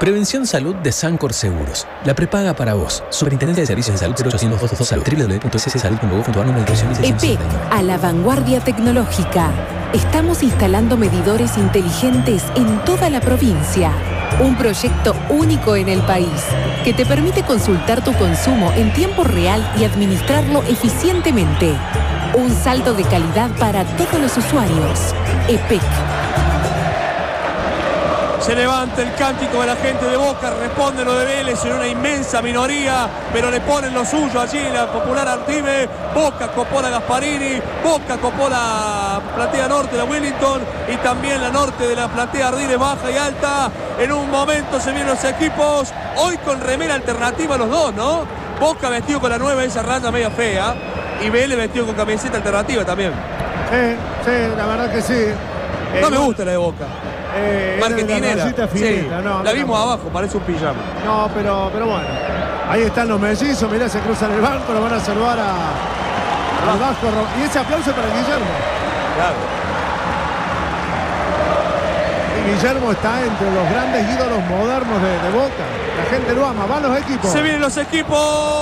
Prevención Salud de Sancor Seguros. La prepaga para vos. Superintendencia de Servicios de Salud 0800 Salud. www.sssalud.gov.ar. EPEC, a la vanguardia tecnológica. Estamos instalando medidores inteligentes en toda la provincia. Un proyecto único en el país que te permite consultar tu consumo en tiempo real y administrarlo eficientemente. Un salto de calidad para todos los usuarios. EPEC. Se levanta el cántico de la gente de Boca, responde lo de Vélez en una inmensa minoría, pero le ponen lo suyo allí en la popular Artime. Boca copó la Gasparini, Boca copó la platea norte de la Wellington y también la norte de la platea Ardiles baja y alta. En un momento se vienen los equipos, hoy con remera alternativa los dos, ¿no? Boca vestido con la nueva, esa raya media fea, y Vélez vestido con camiseta alternativa también. Sí, la verdad que sí. No me gusta la de Boca. Marketinera. Sí, la vimos abajo, parece un pijama. No, pero bueno. Ahí están los mellizos, mirá, se cruzan el banco, lo van a saludar al Vasco. Y ese aplauso para Guillermo. Claro. Y Guillermo está entre los grandes ídolos modernos de Boca. La gente lo ama, van los equipos. Se vienen los equipos.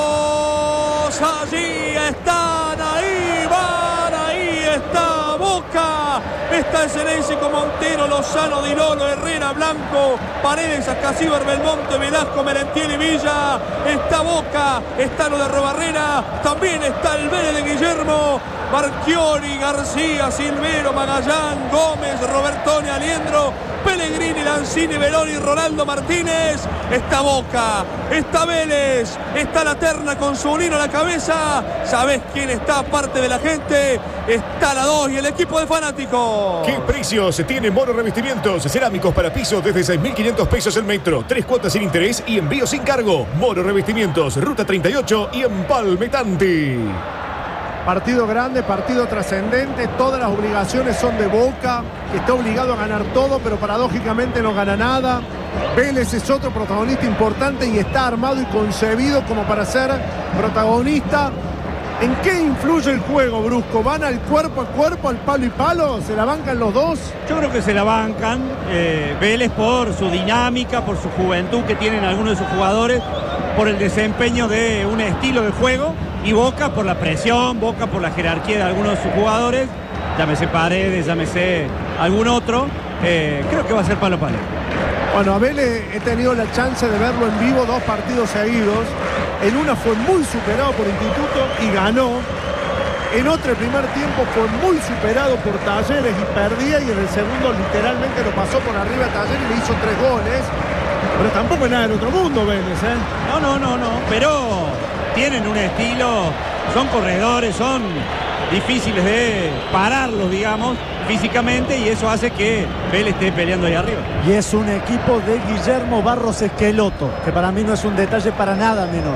Allí están, ahí van, ahí está Boca. Está Eserense con Montero, Lozano, Di Lolo, Herrera, Blanco, Paredes, Ascasíbar, Belmonte, Velasco, Merentiel y Villa. Está Boca, está lo de Robarrera, también está el Vélez de Guillermo, Marchiori, García, Silvero, Magallán, Gómez, Robertoni, Aliendro, Pellegrini, Lanzini, Beloni, Ronaldo Martínez. Está Boca, está Vélez, está la terna con su Zulino a la cabeza. ¿Sabés quién está aparte de la gente? Está la 2 y el equipo de fanáticos. ¿Qué precios tiene Moro Revestimientos? Cerámicos para pisos desde 6.500 pesos el metro, 3 cuotas sin interés y envío sin cargo. Moro Revestimientos, Ruta 38 y Empalme Tanti. Partido grande, partido trascendente, todas las obligaciones son de Boca, que está obligado a ganar todo, pero paradójicamente no gana nada. Vélez es otro protagonista importante y está armado y concebido como para ser protagonista. ¿En qué influye el juego, Brusco? ¿Van al cuerpo a cuerpo, al palo y palo? ¿Se la bancan los dos? Yo creo que se la bancan. Vélez por su dinámica, por su juventud que tienen algunos de sus jugadores, por el desempeño de un estilo de juego, y Boca por la presión, Boca por la jerarquía de algunos de sus jugadores, llámese Paredes, llámese algún otro. Creo que va a ser palo a palo. Bueno, a Vélez he tenido la chance de verlo en vivo 2 partidos seguidos. En una fue muy superado por Instituto y ganó. En otro, el primer tiempo, fue muy superado por Talleres y perdía. Y en el segundo, literalmente, lo pasó por arriba a Talleres y le hizo 3 goles. Pero tampoco es nada del otro mundo, Vélez, ¿eh? No. Pero tienen un estilo, son corredores, son difíciles de pararlos, digamos, físicamente, y eso hace que Vélez esté peleando ahí arriba. Y es un equipo de Guillermo Barros Esqueloto, que para mí no es un detalle para nada menor.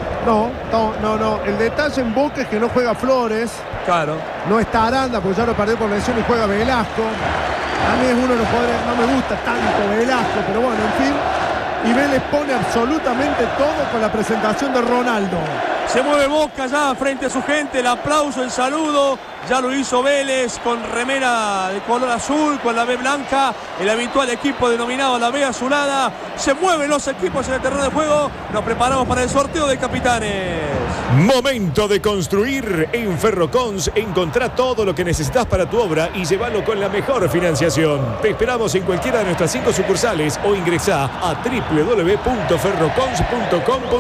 No. El detalle en Boca es que no juega Flores. Claro. No está Aranda, porque ya lo perdió por lesión, y juega Velasco. A mí es uno de los jugadores, no me gusta tanto Velasco, pero bueno, en fin. Y Vélez pone absolutamente todo con la presentación de Ronaldo. Se mueve Boca ya frente a su gente, el aplauso, el saludo, ya lo hizo Vélez con remera de color azul, con la B blanca, el habitual equipo denominado la B azulada. Se mueven los equipos en el terreno de juego, nos preparamos para el sorteo de capitanes. Momento de construir. En Ferrocons encontrá todo lo que necesitas para tu obra y llévalo con la mejor financiación. Te esperamos en cualquiera de nuestras 5 sucursales o ingresá a www.ferrocons.com.